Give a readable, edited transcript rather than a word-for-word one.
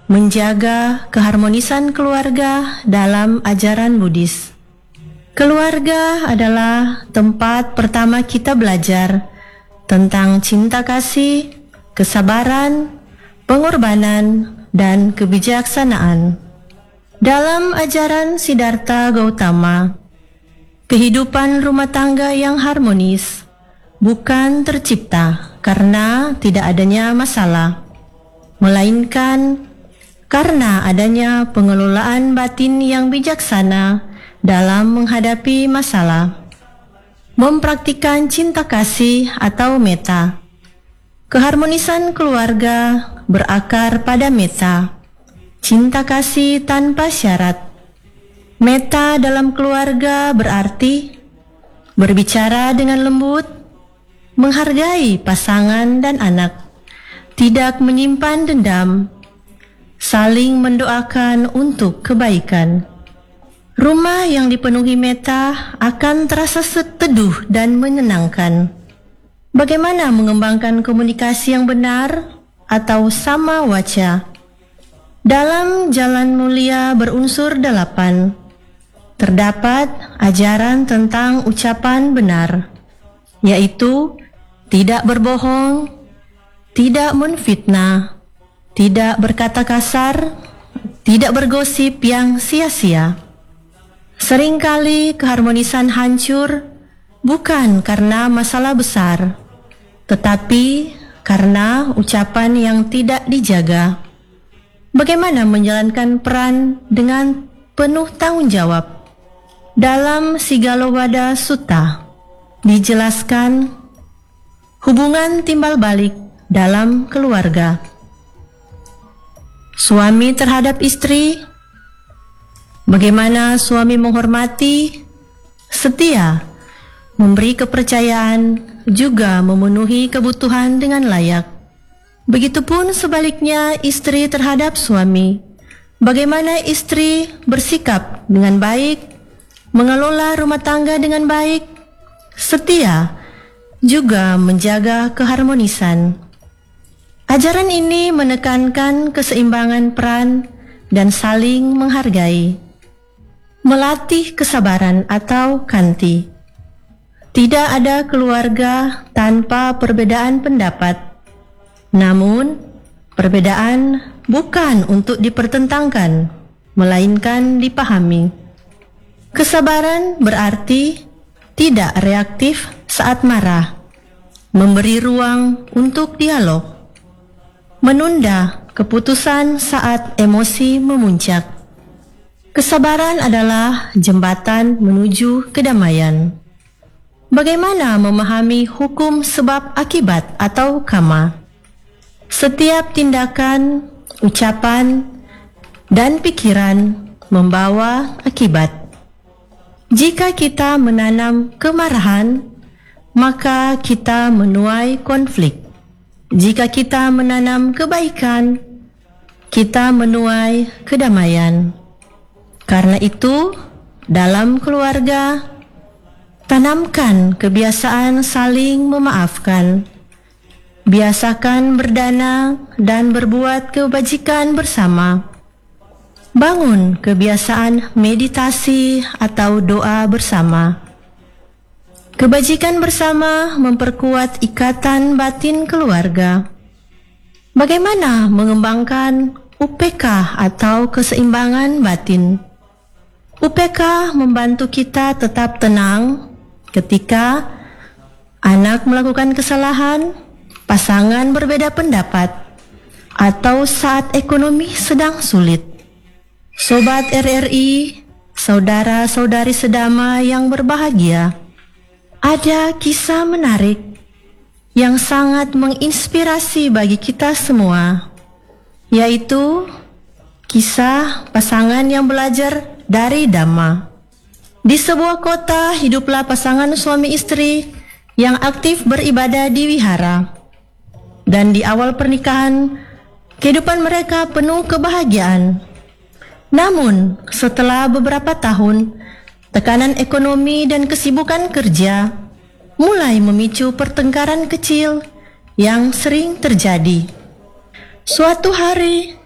menjaga keharmonisan keluarga dalam ajaran Buddhis. Keluarga adalah tempat pertama kita belajar tentang cinta kasih, kesabaran, pengorbanan, dan kebijaksanaan. Dalam ajaran Siddhartha Gautama, kehidupan rumah tangga yang harmonis bukan tercipta karena tidak adanya masalah, melainkan karena adanya pengelolaan batin yang bijaksana dalam menghadapi masalah. Mempraktikkan cinta kasih atau metta. Keharmonisan keluarga berakar pada metta, cinta kasih tanpa syarat. Metta dalam keluarga berarti berbicara dengan lembut, menghargai pasangan dan anak, tidak menyimpan dendam, saling mendoakan untuk kebaikan. Rumah yang dipenuhi metta akan terasa teduh dan menyenangkan. Bagaimana mengembangkan komunikasi yang benar atau sama waca? Dalam Jalan Mulia berunsur 8, terdapat ajaran tentang ucapan benar, yaitu tidak berbohong, tidak menfitnah, tidak berkata kasar, tidak bergosip yang sia-sia. Seringkali keharmonisan hancur bukan karena masalah besar, tetapi karena ucapan yang tidak dijaga. Bagaimana menjalankan peran dengan penuh tanggung jawab? Dalam Sigalowada Sutta dijelaskan hubungan timbal balik dalam keluarga. Suami terhadap istri, bagaimana suami menghormati, setia, memberi kepercayaan, juga memenuhi kebutuhan dengan layak. Begitupun sebaliknya istri terhadap suami. Bagaimana istri bersikap dengan baik, mengelola rumah tangga dengan baik, setia, juga menjaga keharmonisan. Ajaran ini menekankan keseimbangan peran dan saling menghargai. Melatih kesabaran atau kanti. Tidak ada keluarga tanpa perbedaan pendapat. Namun, perbedaan bukan untuk dipertentangkan, melainkan dipahami. Kesabaran berarti tidak reaktif saat marah, memberi ruang untuk dialog, menunda keputusan saat emosi memuncak. Kesabaran adalah jembatan menuju kedamaian. Bagaimana memahami hukum sebab akibat atau karma? Setiap tindakan, ucapan, dan pikiran membawa akibat. Jika kita menanam kemarahan, maka kita menuai konflik. Jika kita menanam kebaikan, kita menuai kedamaian. Karena itu, dalam keluarga, tanamkan kebiasaan saling memaafkan. Biasakan berdana dan berbuat kebajikan bersama. Bangun kebiasaan meditasi atau doa bersama. Kebajikan bersama memperkuat ikatan batin keluarga. Bagaimana mengembangkan UPK atau keseimbangan batin? UPK membantu kita tetap tenang ketika anak melakukan kesalahan, pasangan berbeda pendapat, atau saat ekonomi sedang sulit. Sobat RRI, saudara-saudari sedama yang berbahagia, ada kisah menarik yang sangat menginspirasi bagi kita semua, yaitu kisah pasangan yang belajar dari Dhamma. Di sebuah kota hiduplah pasangan suami istri yang aktif beribadah di wihara. Dan di awal pernikahan, kehidupan mereka penuh kebahagiaan. Namun, setelah beberapa tahun, tekanan ekonomi dan kesibukan kerja mulai memicu pertengkaran kecil yang sering terjadi. Suatu hari,